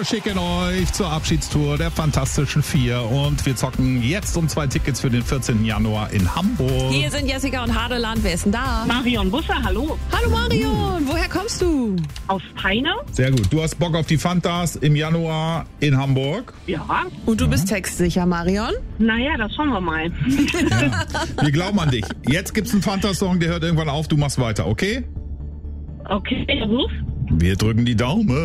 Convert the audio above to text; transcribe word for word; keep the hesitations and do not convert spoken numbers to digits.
Wir schicken euch zur Abschiedstour der Fantastischen Vier und wir zocken jetzt um zwei Tickets für den vierzehnten Januar in Hamburg. Hier sind Jessica und Hadeland. Wer ist denn da? Marion Busser, hallo. Hallo Marion, woher kommst du? Aus Peine? Sehr gut. Du hast Bock auf die Fantas im Januar in Hamburg? Ja. Und du bist textsicher, Marion? Naja, das schauen wir mal. Ja. Wir glauben an dich. Jetzt gibt's einen Fantasong, der hört irgendwann auf. Du machst weiter, okay? Okay, los. Wir drücken die Daumen.